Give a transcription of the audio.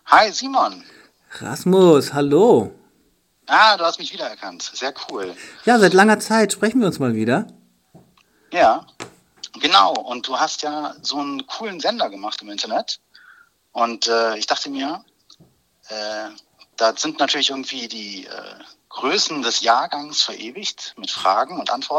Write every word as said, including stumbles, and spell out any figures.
Hi Simon. Rasmus, hallo. Ah, du hast mich wiedererkannt. Sehr cool. Ja, seit langer Zeit sprechen wir uns mal wieder. Ja, genau. Und du hast ja so einen coolen Sender gemacht im Internet. Und äh, ich dachte mir, äh, da sind natürlich irgendwie die äh, Größen des Jahrgangs verewigt mit Fragen und Antworten.